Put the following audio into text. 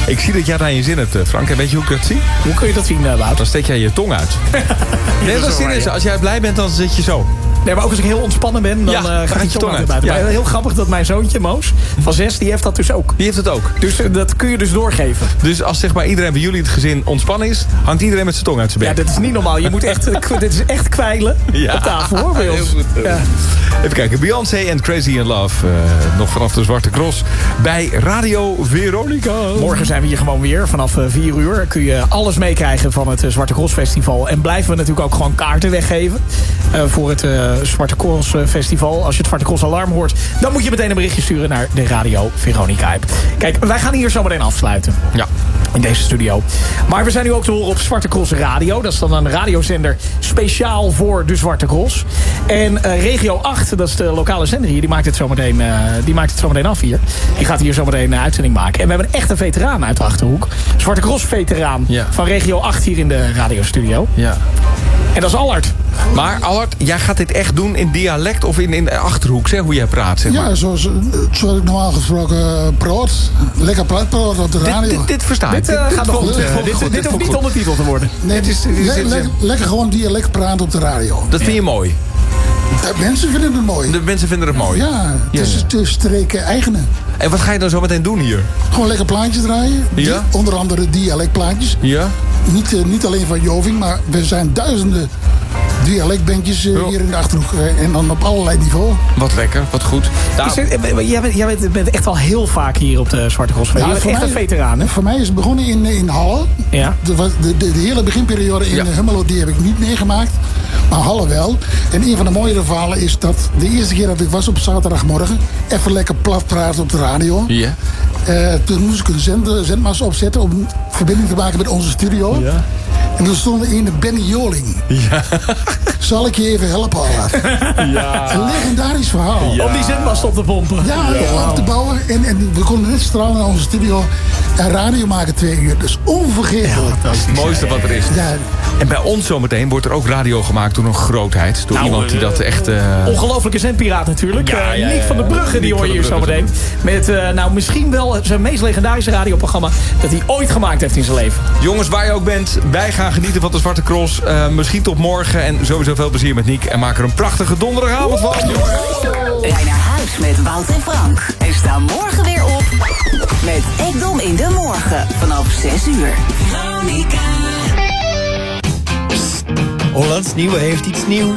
Ik zie dat jij daar je zin hebt, Frank. En weet je hoe ik dat zie? Hoe kun je dat zien, Wout? Dan steek jij je tong uit. Nee, dat is serieus. Als jij blij bent, dan zit je zo. Nee, maar ook als ik heel ontspannen ben, dan gaat je tong uit. Ja. Maar heel grappig dat mijn zoontje, Moos, van 6, die heeft dat dus ook. Die heeft het ook. Dus dat kun je dus doorgeven. Dus als zeg maar iedereen bij jullie het gezin ontspannen is, hangt iedereen met zijn tong uit zijn bek. Ja, dat is niet normaal. Je moet echt, dit is echt kwijlen op tafel, hoor, bij ons. Heel goed. Ja. Even kijken. Beyoncé en Crazy in Love. Nog vanaf de Zwarte Cross bij Radio Veronica. Morgen zijn we hier gewoon weer. Vanaf 4 uur kun je alles meekrijgen van het Zwarte Cross Festival. En blijven we natuurlijk ook gewoon kaarten weggeven voor het Zwarte Cross Festival. Als je het Zwarte Cross alarm hoort, dan moet je meteen een berichtje sturen naar de Radio Veronica app. Kijk, wij gaan hier zo meteen afsluiten. Ja. In deze studio. Maar we zijn nu ook te horen op Zwarte Cross Radio. Dat is dan een radiozender speciaal voor de Zwarte Cross. En Regio 8, dat is de lokale zender hier, die maakt het zo meteen af hier. Die gaat hier zo meteen een uitzending maken. En we hebben echt een veteraan uit de Achterhoek. Zwarte Cross veteraan van Regio 8 hier in de radiostudio. Ja. En dat is Allard. Maar Allard, jij gaat dit echt doen in dialect of in de Achterhoek, zeg, hoe jij praat, zeg maar? Ja, zoals ik normaal gesproken praat. Lekker praat op de radio. Dit versta ik. Dit gaat nog goed. Dit hoeft niet ondertiteld te worden. Nee, lekker gewoon dialect praten op de radio. Dat vind je mooi? De mensen vinden het mooi. De mensen vinden het mooi? Ja, het is de streken eigene. En wat ga je dan zo meteen doen hier? Gewoon lekker plaatjes draaien. Ja? Onder andere dialectplaatjes. Ja? Niet alleen van Joving, maar er zijn duizenden dialectbandjes hier in de Achterhoek. En dan op allerlei niveau. Wat lekker, wat goed. Jij bent echt al heel vaak hier op de Zwarte Cross. Je bent echt een veteraan, hè? Voor mij is het begonnen in Halle. Ja. De hele beginperiode in Hummelo, die heb ik niet meegemaakt. Maar Halle wel. En een van de mooiere verhalen is dat de eerste keer dat ik was op zaterdagmorgen, even lekker plat praten op de radio. Ja. Toen moest ik een zendmast opzetten om verbinding te maken met onze studio. Ja. En toen stond er een Benny Joling. Ja. Zal ik je even helpen, Allard? Ja. Een legendarisch verhaal. Ja. Om die zendmast op te pompen. Ja, op te bouwen. En we konden net stralen naar onze studio en radio maken 2 uur. Dus onvergetelijk. Ja, dat is het mooiste wat er is. Ja. En bij ons zometeen wordt er ook radio gemaakt door een grootheid. Door iemand die dat echt... Ongelofelijke zendpiraat natuurlijk. Nick van der Brugge, die hoor je hier zometeen. Met misschien wel zijn meest legendarische radioprogramma dat hij ooit gemaakt heeft in zijn leven. Jongens, waar je ook bent, wij gaan genieten van de Zwarte Cross. Misschien tot morgen en sowieso veel plezier met Nick. En maak er een prachtige donderdagavond van. Rij naar huis met Wout en Frank. En sta morgen weer op met Ekdom in de morgen vanaf 6 uur. Hollands Nieuwe heeft iets nieuws.